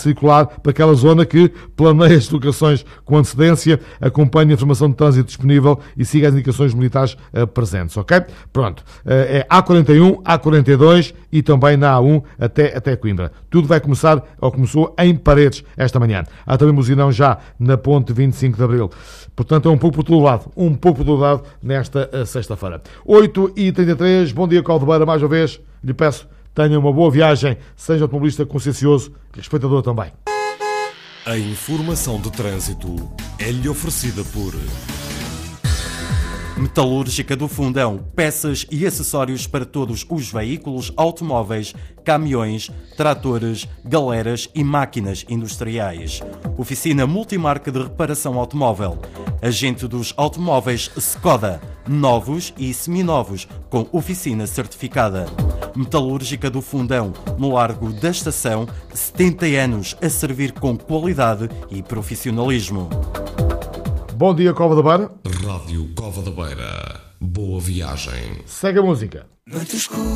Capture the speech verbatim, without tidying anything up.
circular para aquela zona que planeie as deslocações com antecedência, acompanhe a informação de trânsito disponível e siga as indicações militares uh, presentes, ok? Pronto. Uh, é A quarenta e um, A quarenta e dois e também na A um até, até Coimbra. Tudo vai começar, ou começou, em Paredes esta manhã. Há também buzinão já na ponte vinte e cinco de Abril. Portanto, é um pouco por todo lado. Um pouco por todo lado nesta uh, sexta-feira. oito e trinta e três. Bom dia, Caldebeira. Mais uma vez, lhe peço, tenha uma boa viagem. Seja automobilista consciencioso e respeitador também. A informação de trânsito é-lhe oferecida por Metalúrgica do Fundão, peças e acessórios para todos os veículos, automóveis, caminhões, tratores, galeras e máquinas industriais. Oficina multimarca de reparação automóvel. Agente dos automóveis Skoda, novos e seminovos, com oficina certificada. Metalúrgica do Fundão, no Largo da Estação, setenta anos a servir com qualidade e profissionalismo. Bom dia, Cova da Beira. Rádio Cova da Beira. Boa viagem. Segue a música.